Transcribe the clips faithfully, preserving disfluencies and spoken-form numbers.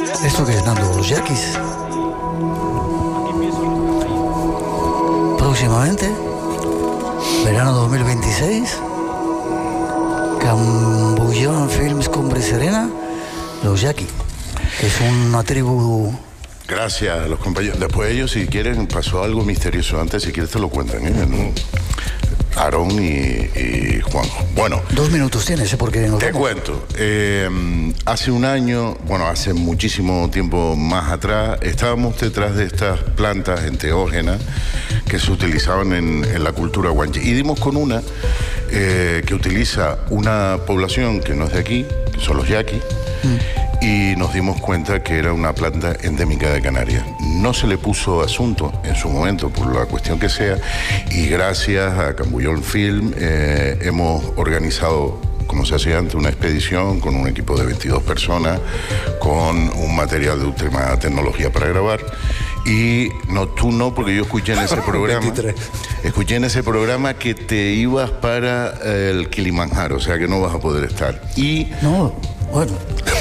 ¿Esto qué es, Nando? ¿Los yaquis? Próximamente, verano dos mil veintiséis, Cambullón Films Cumbre Serena, los yaquis, que es una tribu... Gracias a los compañeros. Después ellos, si quieren, pasó algo misterioso antes, si quieres te lo cuentan, ¿eh? Aarón y, y Juanjo. Bueno. Dos minutos tienes, ¿eh? Porque nos Te vamos. cuento. Eh, hace un año, bueno, hace muchísimo tiempo más atrás, estábamos detrás de estas plantas enteógenas que se utilizaban en, en la cultura guanche. Y dimos con una eh, que utiliza una población que no es de aquí, que son los yaquis. Mm. Y nos dimos cuenta que era una planta endémica de Canarias. No se le puso asunto en su momento, por la cuestión que sea, y gracias a Cambullón Film eh, hemos organizado, como se hacía antes, una expedición con un equipo de veintidós personas, con un material de última tecnología para grabar. Y no, tú no, porque yo escuché en ese programa, veintitrés. Escuché en ese programa que te ibas para el Kilimanjaro, o sea que no vas a poder estar. Y... No, bueno...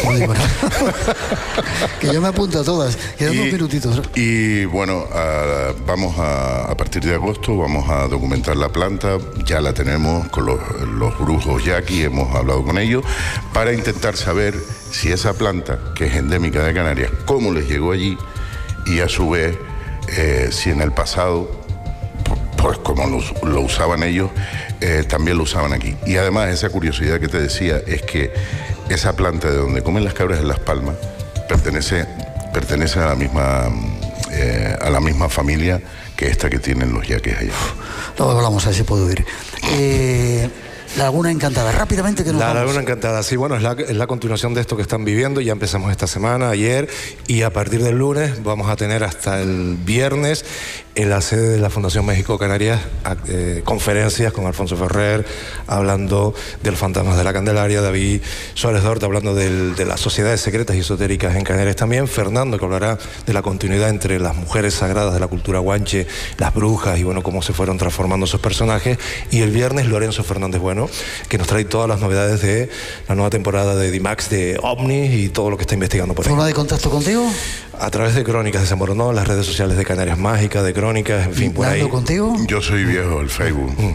que yo me apunto a todas, quedan unos minutitos. Y bueno, uh, vamos a, a partir de agosto vamos a documentar la planta, ya la tenemos con los, los brujos yaqui, hemos hablado con ellos, para intentar saber si esa planta, que es endémica de Canarias, cómo les llegó allí, y a su vez, eh, si en el pasado, pues como lo, lo usaban ellos, eh, también lo usaban aquí. Y además esa curiosidad que te decía es que esa planta de donde comen las cabras en Las Palmas pertenece, pertenece a la misma eh, a la misma familia que esta que tienen los yaques allá. Luego hablamos, a ver si puedo ir. Eh, Laguna Encantada, rápidamente que nos La vamos. Laguna Encantada, sí, bueno, es la, es la continuación de esto que están viviendo. Ya empezamos esta semana, ayer, y a partir del lunes vamos a tener hasta el viernes en la sede de la Fundación México Canarias eh, conferencias con Alfonso Ferrer, hablando de los fantasmas de la Candelaria, David Suárez Dort hablando del, de las sociedades secretas y esotéricas en Canarias también, Fernando, que hablará de la continuidad entre las mujeres sagradas de la cultura guanche, las brujas y bueno, cómo se fueron transformando esos personajes, y el viernes Lorenzo Fernández Bueno, que nos trae todas las novedades de la nueva temporada de D-Max, de OVNIs y todo lo que está investigando por ahí. ¿Forma de contacto contigo? A través de Crónicas de San Moronó, las redes sociales de Canarias Mágica, de Crónicas, en fin, por ahí. ¿Contigo? Yo soy viejo, el Facebook. Mm.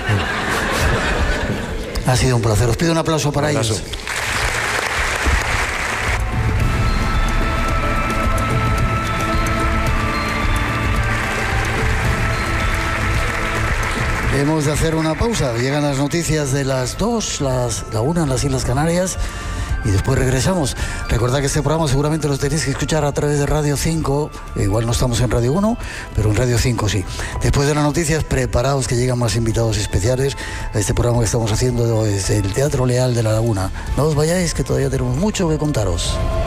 Ha sido un placer. Os pido un aplauso para un aplauso. ellos. Hemos de hacer una pausa. Llegan las noticias de las dos, las, la una en las Islas Canarias, y después regresamos. Recordad que este programa seguramente lo tenéis que escuchar a través de Radio cinco, igual no estamos en Radio uno, pero en Radio cinco sí. Después de las noticias, preparaos que llegan más invitados especiales a este programa que estamos haciendo desde el Teatro Leal de La Laguna. No os vayáis, que todavía tenemos mucho que contaros.